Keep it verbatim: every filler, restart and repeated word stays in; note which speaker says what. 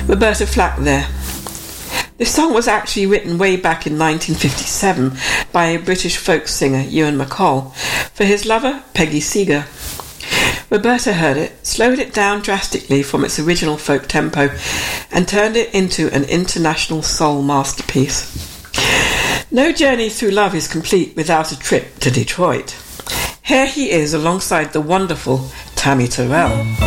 Speaker 1: Roberta Flack there. This song was actually written way back in nineteen fifty-seven by a British folk singer, Ewan MacColl, for his lover, Peggy Seeger. Roberta heard it, slowed it down drastically from its original folk tempo, and turned it into an international soul masterpiece. No journey through love is complete without a trip to Detroit. Here he is alongside the wonderful Tammy Terrell.